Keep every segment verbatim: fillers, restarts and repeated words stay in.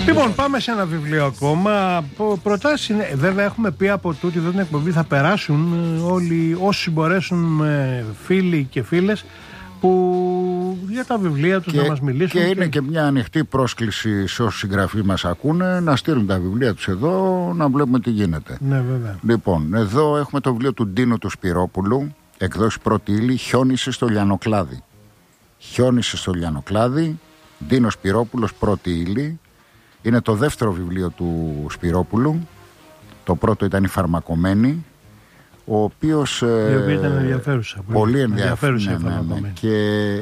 Λοιπόν, πάμε σε ένα βιβλίο ακόμα. Προτάσεις είναι, βέβαια έχουμε πει από τούτη εδώ την εκπομπή θα περάσουν όλοι όσοι μπορέσουν, φίλοι και φίλες, που για τα βιβλία τους και, να μας μιλήσουν. Και, και είναι και μια ανοιχτή πρόσκληση σε όσους συγγραφείς μας ακούνε να στείλουν τα βιβλία τους εδώ, να βλέπουμε τι γίνεται. Ναι, βέβαια. Λοιπόν, εδώ έχουμε το βιβλίο του Ντίνου του Σπυρόπουλου, εκδόσεις Πρώτη Ύλη, «Χιόνισε στο Λιανοκλάδι». «Χιόνισε στο Λιανοκλάδι», Ντίνος Σπυρόπουλος, Πρώτη Ύλη. Είναι το δεύτερο βιβλίο του Σπυρόπουλου. Το πρώτο ήταν «Η Φαρμακομένη», ο οποίος η οποία ήταν ενδιαφέρουσα, πολύ ενδιαφέρουσα, ναι, ναι, ναι. Και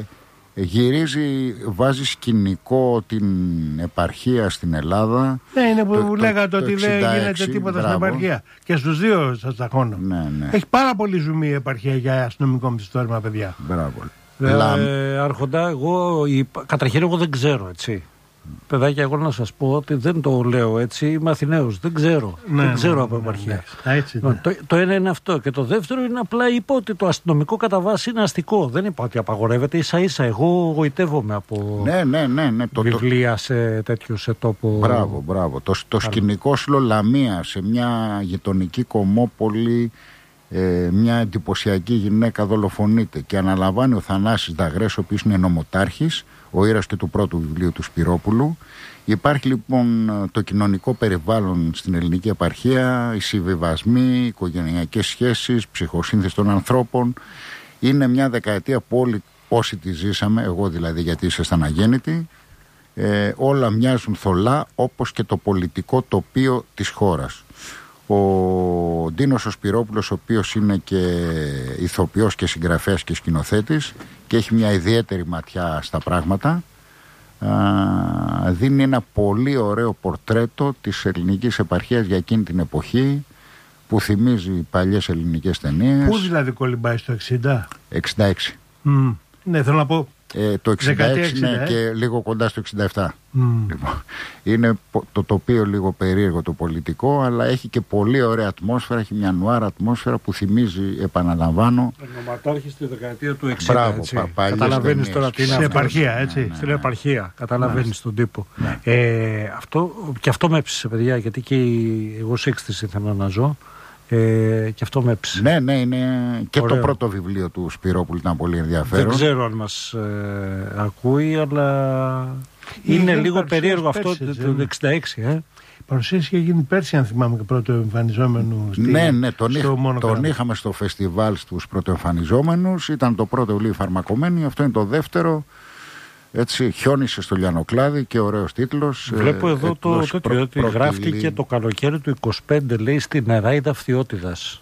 γυρίζει, βάζει σκηνικό την επαρχία στην Ελλάδα. Ναι, είναι που το, λέγατε το, ότι το δεν γίνεται τίποτα, μπράβο, στην επαρχία. Και στους δύο σας ταχώνω. Ναι, ναι. Έχει πάρα πολύ ζουμί η επαρχία για αστυνομικό μυθιστόρημα, παιδιά. Μπράβο. Ε, Λα... Άρχοντα, εγώ, η, καταρχήν εγώ δεν ξέρω, έτσι. Παιδάκια, εγώ να σας πω ότι δεν το λέω έτσι, είμαι Αθηναίος, δεν ξέρω, ναι, δεν ξέρω ναι, από επαρχία. Ναι, ναι, έτσι, ναι. Το, το ένα είναι αυτό και το δεύτερο είναι απλά είπα ότι το αστυνομικό κατά βάση είναι αστικό, δεν είπα ότι απαγορεύεται, ίσα ίσα εγώ γοητεύομαι από ναι, ναι, ναι, ναι, το, βιβλία το... σε τέτοιο σε τόπο. Μπράβο, μπράβο, το, το σκηνικό στο Λαμία, σε μια γειτονική κομμόπολη, ε, μια εντυπωσιακή γυναίκα δολοφονείται και αναλαμβάνει ο Θανάσης Δαγρές, ο οποίος είναι νομοτάρχης, ο ήρωας και του πρώτου βιβλίου του Σπυρόπουλου. Υπάρχει λοιπόν το κοινωνικό περιβάλλον στην ελληνική επαρχία, οι συμβιβασμοί, οι οικογενειακές σχέσεις, ψυχοσύνθεση των ανθρώπων. Είναι μια δεκαετία που όλοι όσοι τη ζήσαμε, εγώ δηλαδή γιατί ήσασταν αγέννητοι, ε, όλα μοιάζουν θολά, όπως και το πολιτικό τοπίο της χώρας. Ο Ντίνος ο Σπυρόπουλος, ο οποίος είναι και ηθοποιός και συγγραφέας και σκηνοθέτης και έχει μια ιδιαίτερη ματιά στα πράγματα, α, δίνει ένα πολύ ωραίο πορτρέτο της ελληνικής επαρχίας για εκείνη την εποχή, που θυμίζει παλιές ελληνικές ταινίες. Πού δηλαδή κολυμπάει, στο εξήντα? εξήντα έξι. Mm. Ναι, θέλω να πω Ε, το εξήντα έξι είναι ε? και λίγο κοντά στο εξήντα επτά. Mm. Λοιπόν, είναι το τοπίο λίγο περίεργο το πολιτικό, αλλά έχει και πολύ ωραία ατμόσφαιρα, έχει μια νουάρα ατμόσφαιρα που θυμίζει, επαναλαμβάνω, νοματάρχη στη δεκαετία του εξήντα. Μπράβο, πα, καταλαβαίνεις τώρα τι είναι στην αυτό. Επαρχία, έτσι. Ναι, ναι, στην επαρχία, καταλαβαίνεις τον τύπο. Ναι. Ε, αυτό, και αυτό με έψησε, παιδιά, γιατί και η, εγώ σε έκστηση ήθελα να ζω. Ε, και αυτό με έψησε. Ναι, ναι, είναι και ωραίο. Το πρώτο βιβλίο του Σπυρόπουλου ήταν πολύ ενδιαφέρον. Δεν ξέρω αν μας ε, ακούει, αλλά είναι, είναι λίγο περίεργο αυτό το εξήντα έξι. Ε. Η παρουσίαση είχε γίνει πέρσι, αν θυμάμαι, και πρώτο εμφανιζόμενο. Στη, ναι, ναι, τον, στο είχ, τον είχαμε στο φεστιβάλ στους πρωτοεμφανιζόμενους. Ήταν το πρώτο βιβλίο, η Φαρμακομένη. Αυτό είναι το δεύτερο. Έτσι, «Χιόνισε στο Λιανοκλάδι», και ωραίος τίτλος. Βλέπω ε, εδώ το τέτοιο, ότι γράφτηκε λί... το καλοκαίρι του είκοσι πέντε, λέει, στη Νεράιδα Φθιώτιδας.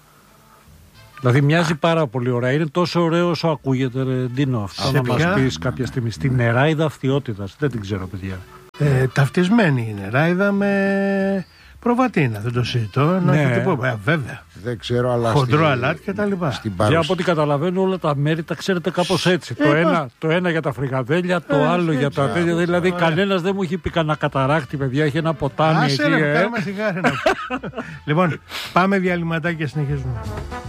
Δηλαδή μοιάζει πάρα πολύ ωραία. Είναι τόσο ωραίο όσο ακούγεται, ρε Ντίνο, αυτό να μας πεις κάποια στιγμή. Στη Νεράιδα Φθιώτιδας. Δεν την ξέρω, παιδιά. Ε, ταυτισμένη η Νεράιδα με προβατίνα, δεν το συζητώ. Ναι. Να το πω, ε, βέβαια. Δεν ξέρω, αλλά χοντρό στη... αλάτι και τα λοιπά. παρουσ... Για από ό,τι καταλαβαίνω, όλα τα μέρη τα ξέρετε κάπως έτσι. Ε, το, ένα, το ένα για τα φρικαδέλια, το ε, άλλο για τα τέτοια. Δηλαδή, κανένας δεν μου έχει πει κανένα καταράκτη, παιδιά. Έχει ένα ποτάμι. Άσε, εκεί. Ρε, ε. κάνουμε σιγάρι. Λοιπόν, πάμε διαλυματάκι και συνεχίζουμε.